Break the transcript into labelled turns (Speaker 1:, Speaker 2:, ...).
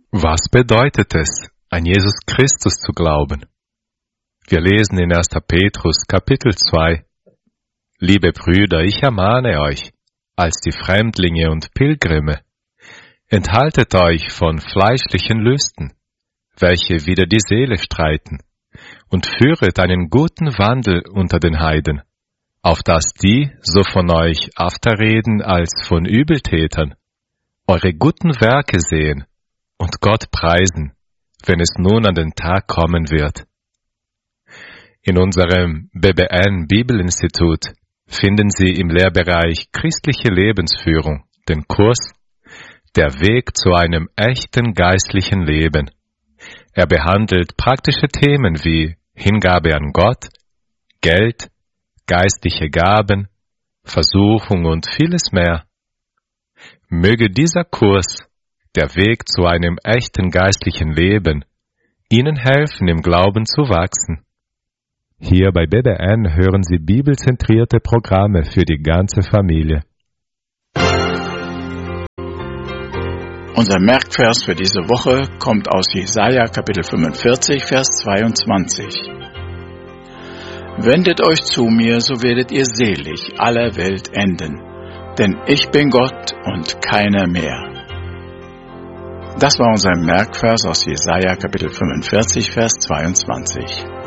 Speaker 1: Was bedeutet es, an Jesus Christus zu glauben? Wir lesen in 1. Petrus Kapitel 2. Liebe Brüder, ich ermahne euch, als die Fremdlinge und Pilgrime, enthaltet euch von fleischlichen Lüsten, welche wider die Seele streiten, und führet einen guten Wandel unter den Heiden, auf dass die so von euch afterreden als von Übeltätern, eure guten Werke sehen und Gott preisen, wenn es nun an den Tag kommen wird. In unserem BBN Bibelinstitut finden Sie im Lehrbereich Christliche Lebensführung den Kurs Der Weg zu einem echten geistlichen Leben. Er behandelt praktische Themen wie Hingabe an Gott, Geld, geistliche Gaben, Versuchung und vieles mehr. Möge dieser Kurs, der Weg zu einem echten geistlichen Leben, Ihnen helfen, im Glauben zu wachsen. Hier bei BBN hören Sie bibelzentrierte Programme für die ganze Familie.
Speaker 2: Unser Merkvers für diese Woche kommt aus Jesaja Kapitel 45, Vers 22. Wendet euch zu mir, so werdet ihr selig aller Welt enden, denn ich bin Gott und keiner mehr. Das war unser Merkvers aus Jesaja Kapitel 45, Vers 22.